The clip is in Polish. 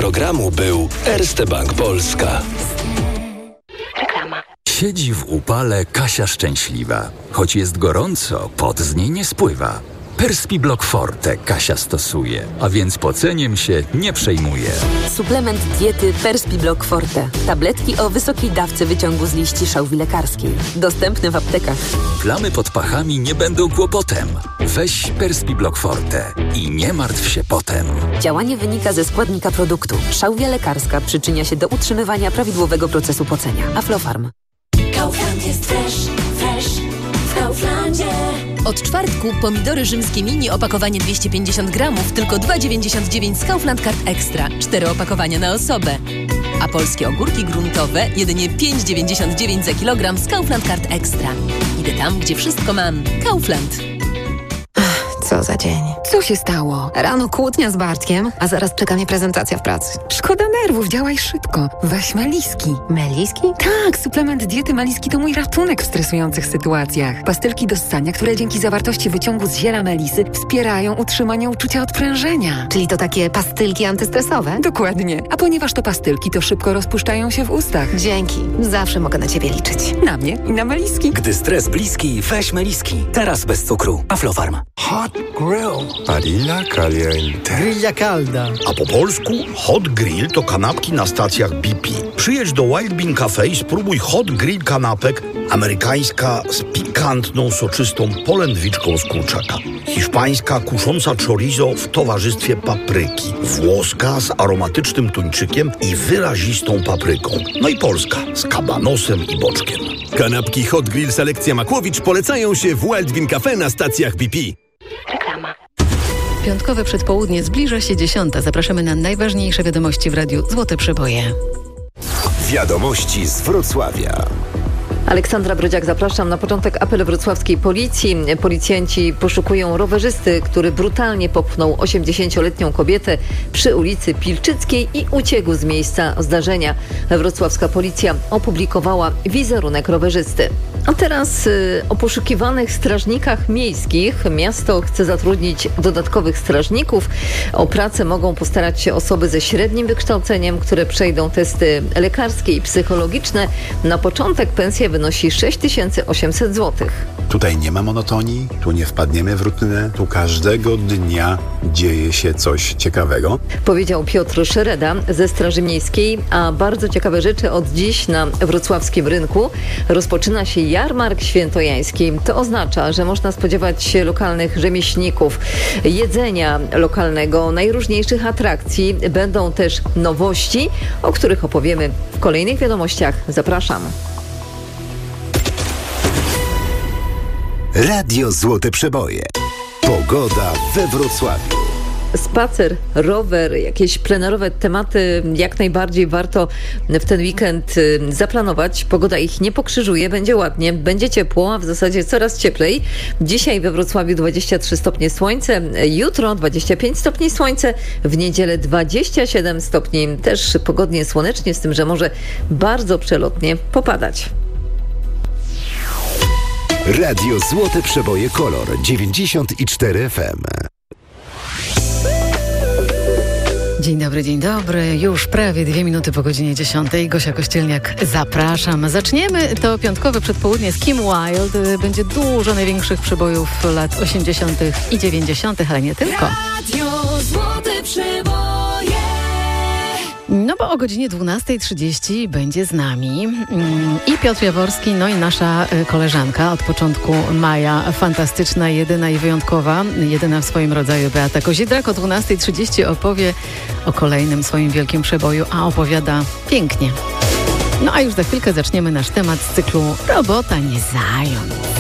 programu był Erste Bank Polska. Reklama. Siedzi w upale Kasia szczęśliwa. Choć jest gorąco, pot z niej nie spływa. Perspiblock Forte Kasia stosuje, a więc poceniem się nie przejmuje. Suplement diety Perspiblock Forte. Tabletki o wysokiej dawce wyciągu z liści szałwi lekarskiej. Dostępne w aptekach. Plamy pod pachami nie będą kłopotem. Weź Perspiblock Forte i nie martw się potem. Działanie wynika ze składnika produktu. Szałwia lekarska przyczynia się do utrzymywania prawidłowego procesu pocenia. Aflofarm. Kaufland jest fresh w Kauflandzie. Od czwartku pomidory rzymskie mini opakowanie 250 gramów tylko 2,99 z Kaufland Card Extra. 4 opakowania na osobę. A polskie ogórki gruntowe jedynie 5,99 za kilogram z Kaufland Card Extra. Idę tam, gdzie wszystko mam. Kaufland. Co za dzień. Co się stało? Rano kłótnia z Bartkiem, a zaraz czeka mnie prezentacja w pracy. Szkoda nerwów, działaj szybko. Weź Meliski. Meliski? Tak, suplement diety Meliski to mój ratunek w stresujących sytuacjach. Pastylki do ssania, które dzięki zawartości wyciągu z ziela melisy wspierają utrzymanie uczucia odprężenia. Czyli to takie pastylki antystresowe? Dokładnie. A ponieważ to pastylki, to szybko rozpuszczają się w ustach. Dzięki. Zawsze mogę na ciebie liczyć. Na mnie i na Meliski. Gdy stres bliski, weź Meliski. Teraz bez cukru. Aflofarm. Hot Grill. Parilla caliente. Grilla calda. A po polsku Hot Grill to kanapki na stacjach BP. Przyjedź do Wild Bean Cafe i spróbuj Hot Grill kanapek. Amerykańska z pikantną, soczystą polędwiczką z kurczaka. Hiszpańska kusząca chorizo w towarzystwie papryki. Włoska z aromatycznym tuńczykiem i wyrazistą papryką. No i polska z kabanosem i boczkiem. Kanapki Hot Grill Selekcja Makłowicz polecają się w Wild Bean Cafe na stacjach BP. Reklama. Piątkowe przedpołudnie zbliża się 10. Zapraszamy na najważniejsze wiadomości w radiu Złote Przeboje. Wiadomości z Wrocławia. Aleksandra Brodziak, zapraszam. Na początek apel wrocławskiej policji. Policjanci poszukują rowerzysty, który brutalnie popchnął 80-letnią kobietę przy ulicy Pilczyckiej i uciekł z miejsca zdarzenia. Wrocławska policja opublikowała wizerunek rowerzysty. A teraz o poszukiwanych strażnikach miejskich. Miasto chce zatrudnić dodatkowych strażników. O pracę mogą postarać się osoby ze średnim wykształceniem, które przejdą testy lekarskie i psychologiczne. Na początek pensja wynosi 6800 zł. Tutaj nie ma monotonii, tu nie wpadniemy w rutynę, tu każdego dnia dzieje się coś ciekawego. Powiedział Piotr Szereda ze Straży Miejskiej, a bardzo ciekawe rzeczy od dziś na wrocławskim rynku. Rozpoczyna się jarmark świętojański. To oznacza, że można spodziewać się lokalnych rzemieślników, jedzenia lokalnego, najróżniejszych atrakcji. Będą też nowości, o których opowiemy w kolejnych wiadomościach. Zapraszam. Radio Złote Przeboje. Pogoda we Wrocławiu. Spacer, rower, jakieś plenerowe tematy jak najbardziej warto w ten weekend zaplanować. Pogoda ich nie pokrzyżuje, będzie ładnie, będzie ciepło, a w zasadzie coraz cieplej. Dzisiaj we Wrocławiu 23 stopnie słońce, jutro 25 stopni słońce, w niedzielę 27 stopni. Też pogodnie, słonecznie, z tym, że może bardzo przelotnie popadać. Radio Złote Przeboje Kolor 94 FM. Dzień dobry. Już prawie 2 minuty po godzinie 10. Gosia Kościelniak, zapraszam. Zaczniemy to piątkowe przedpołudnie z Kim Wilde. Będzie dużo największych przebojów lat 80. i 90., ale nie tylko. Radio Złote Przeboje. No bo o godzinie 12:30 będzie z nami i Piotr Jaworski, no i nasza koleżanka od początku maja, fantastyczna, jedyna i wyjątkowa, jedyna w swoim rodzaju Beata Kozidrak. O 12:30 opowie o kolejnym swoim wielkim przeboju, a opowiada pięknie. No a już za chwilkę zaczniemy nasz temat z cyklu Robota nie zając.